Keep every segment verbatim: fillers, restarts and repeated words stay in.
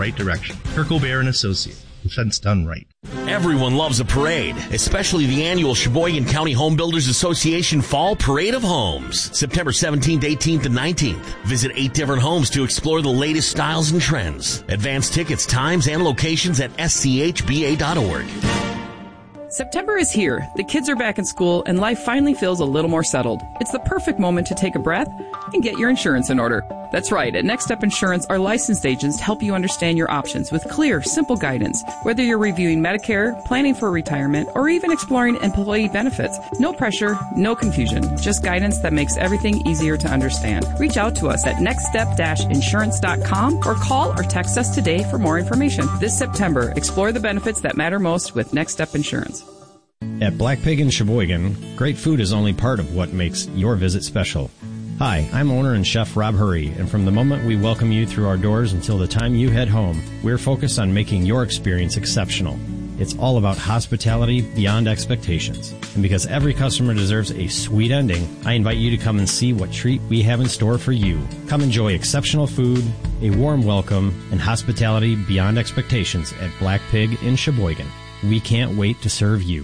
right direction. Kirk O'Bear and Associates. Defense done right. Everyone loves a parade, especially the annual Sheboygan County Home Builders Association Fall Parade of Homes, September seventeenth, eighteenth, and nineteenth. Visit eight different homes to explore the latest styles and trends. Advance tickets, times, and locations at S C H B A dot org. September is here. The kids are back in school, and life finally feels a little more settled. It's the perfect moment to take a breath and get your insurance in order. That's right. At Next Step Insurance, our licensed agents help you understand your options with clear, simple guidance. Whether you're reviewing Medicare, planning for retirement, or even exploring employee benefits, no pressure, no confusion. Just guidance that makes everything easier to understand. Reach out to us at next step dash insurance dot com or call or text us today for more information. This September, explore the benefits that matter most with Next Step Insurance. At Black Pig in Sheboygan, great food is only part of what makes your visit special. Hi, I'm owner and chef Rob Hurry, and from the moment we welcome you through our doors until the time you head home, we're focused on making your experience exceptional. It's all about hospitality beyond expectations. And because every customer deserves a sweet ending, I invite you to come and see what treat we have in store for you. Come enjoy exceptional food, a warm welcome, and hospitality beyond expectations at Black Pig in Sheboygan. We can't wait to serve you.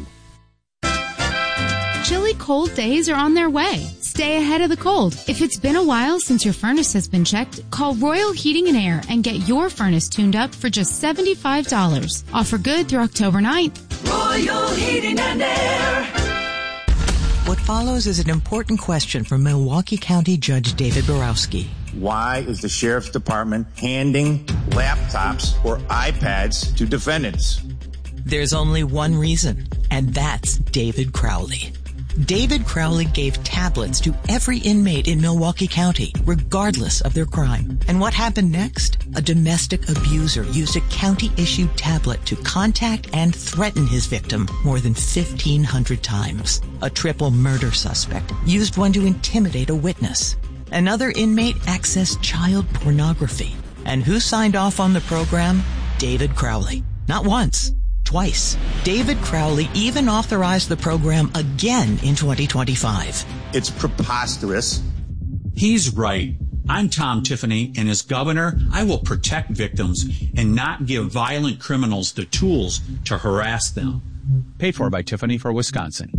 Chilly cold days are on their way. Stay ahead of the cold. If it's been a while since your furnace has been checked, call Royal Heating and Air and get your furnace tuned up for just seventy-five dollars. Offer good through October ninth. Royal Heating and Air. What follows is an important question from Milwaukee County Judge David Borowski. Why is the Sheriff's Department handing laptops or iPads to defendants? There's only one reason, and that's David Crowley. David Crowley gave tablets to every inmate in Milwaukee County, regardless of their crime. And what happened next? A domestic abuser used a county-issued tablet to contact and threaten his victim more than fifteen hundred times. A triple murder suspect used one to intimidate a witness. Another inmate accessed child pornography. And who signed off on the program? David Crowley. Not once. Twice. David Crowley even authorized the program again in twenty twenty-five. It's preposterous. He's right. I'm Tom Tiffany, and as governor, I will protect victims and not give violent criminals the tools to harass them. Paid for by Tiffany for Wisconsin.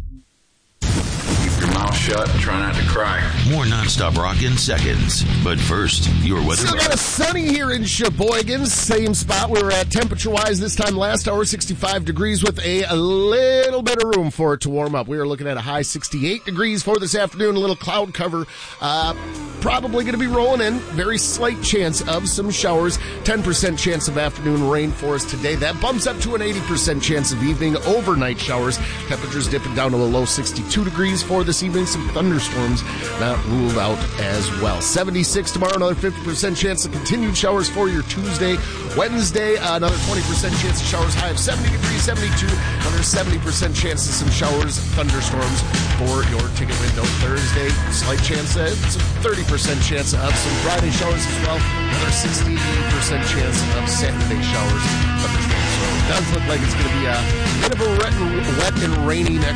Keep your mouth shut and try not to cry. More nonstop rock in seconds. But first, your weather. Still got a sunny here in Sheboygan. Same spot we were at temperature-wise this time last hour, sixty-five degrees with a, a little bit of room for it to warm up. We were looking at a high sixty-eight degrees for this afternoon. A little cloud cover. Uh, probably going to be rolling in. Very slight chance of some showers. ten percent chance of afternoon rain for us today. That bumps up to an eighty percent chance of evening overnight showers. Temperatures dipping down to a low sixty-two degrees for this evening. Some thunderstorms not ruled out as well. seventy-six tomorrow, another fifty percent chance of continued showers for your Tuesday. Wednesday, uh, another twenty percent chance of showers, high of seventy degrees, seventy-two, another seventy percent chance of some showers, thunderstorms for your ticket window. Thursday, slight chance, uh, it's a thirty percent chance of some Friday showers as well, another sixty percent chance of Saturday showers, thunderstorms. So it does look like it's going to be a bit of a wet and, wet and rainy next